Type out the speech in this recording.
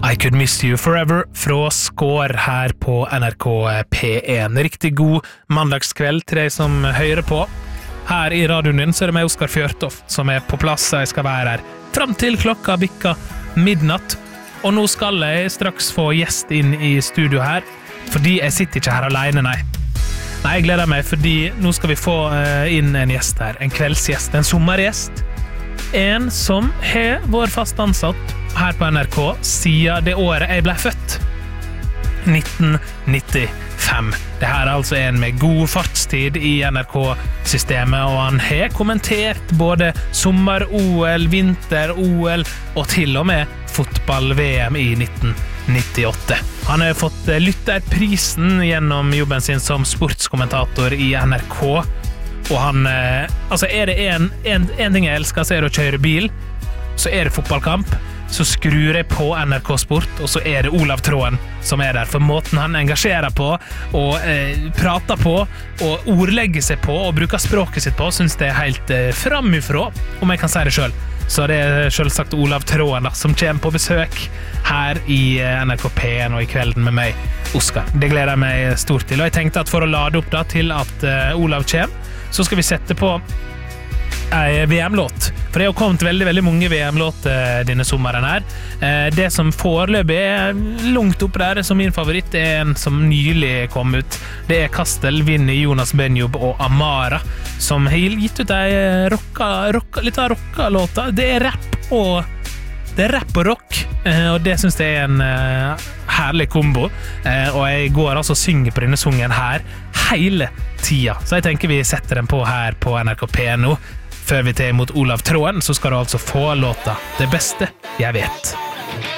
I Could Miss You Forever fra Skår her på NRK P1. Riktig god mandagskveld til deg som hører på. Her I radioen din så det meg Oskar Fjørtoft som på plass, jeg skal være her frem til klokka bikka midnatt. Og nå skal jeg straks få gjest inn I studio her, fordi jeg sitter ikke her alene, nei. Nei, jeg gleder meg, fordi nå skal vi få inn en gjest her, en kveldsgjest, en sommergjest. En som har vært fast ansatt her på NRK siden det året jeg ble født, 1995. Det her altså en med god fartstid I NRK-systemet, og han har kommentert både sommer-OL, vinter-OL og til og med fotball-VM I 1998. Han har fått lytterprisen gjennom jobben sin som sportskommentator I NRK, og han, altså det en ting jeg elsker, så det å kjøre bil, så det fotballkamp, så skrur jeg på NRK Sport, og så det Olav Tråen som der, for måten han engasjerer på, og prater på, og ordlegger seg på, og bruker språket sitt på, synes det helt framifrå, om jeg kan si det selv. Så det selvsagt Olav Tråen da, som kommer på besøk her I NRK P1 og I kvelden med meg, Oskar. Det gleder jeg meg stort til, og jeg tenkte at for å lade opp da, til at Olav kommer, så skal vi sette på en VM-låt. For det har kommet veldig mange VM-låter denne sommeren her. Det som foreløpig langt oppe der, som min favoritt, en som nylig kom ut. Det Kastel, Vinny, Jonas Benjob og Amara, som har gitt ut litt av rocka-låter. Det rapp og rock, og det synes jeg en herlig kombo. Og jeg går altså og synger på denne sungen her hele tida. Så jeg tenker vi setter den på her på NRK P1 nå. Før vi tar imot Olav Tråen, så skal du altså få låta Det beste jeg vet.